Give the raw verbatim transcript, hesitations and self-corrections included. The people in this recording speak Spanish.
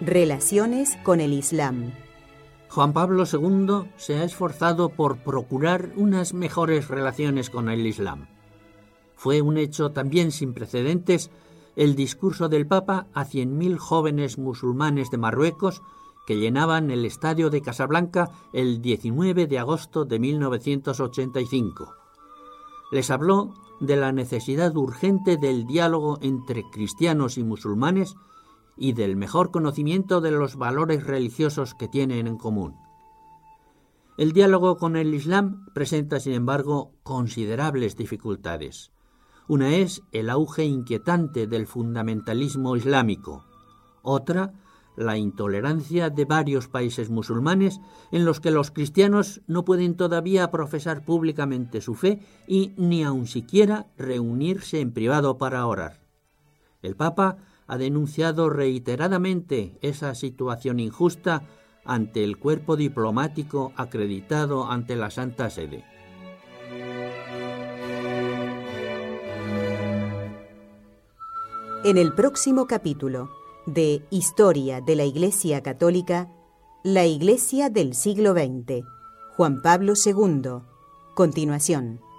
Relaciones con el Islam. Juan Pablo segundo se ha esforzado por procurar unas mejores relaciones con el Islam. Fue un hecho también sin precedentes el discurso del Papa a cien mil jóvenes musulmanes de Marruecos que llenaban el estadio de Casablanca el diecinueve de agosto de mil novecientos ochenta y cinco. Les habló de la necesidad urgente del diálogo entre cristianos y musulmanes y del mejor conocimiento de los valores religiosos que tienen en común. El diálogo con el Islam presenta, sin embargo, considerables dificultades. Una es el auge inquietante del fundamentalismo islámico. Otra, la intolerancia de varios países musulmanes en los que los cristianos no pueden todavía profesar públicamente su fe y ni aun siquiera reunirse en privado para orar. El Papa ha denunciado reiteradamente esa situación injusta ante el cuerpo diplomático acreditado ante la Santa Sede. En el próximo capítulo de Historia de la Iglesia Católica, la Iglesia del siglo veinte, Juan Pablo segundo. Continuación.